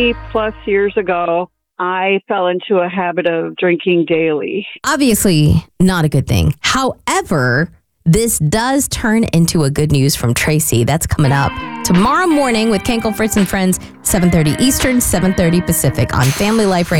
Plus years ago, I fell into a habit of drinking daily. Obviously, not a good thing. However, this does turn into a good news from Tracy. That's coming up tomorrow morning with Kenkel, Fritz, and Friends, 7:30 Eastern, 7:30 Pacific on Family Life Radio.